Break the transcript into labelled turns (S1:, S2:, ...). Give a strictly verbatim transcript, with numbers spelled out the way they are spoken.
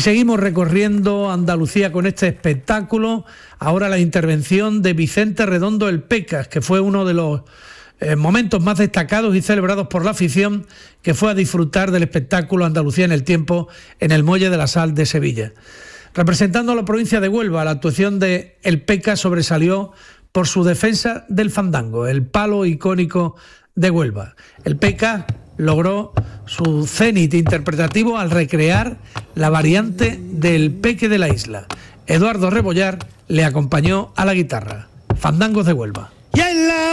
S1: seguimos recorriendo Andalucía con este espectáculo. Ahora la intervención de Vicente Redondo el Pecas, que fue uno de los eh, momentos más destacados y celebrados por la afición, que fue a disfrutar del espectáculo Andalucía en el tiempo en el Muelle de la Sal de Sevilla. Representando a la provincia de Huelva, la actuación de el Pecas sobresalió por su defensa del fandango, el palo icónico de Huelva. El Pecas logró su cenit interpretativo al recrear la variante del Peque de la Isla. Eduardo Rebollar le acompañó a la guitarra. Fandangos de Huelva.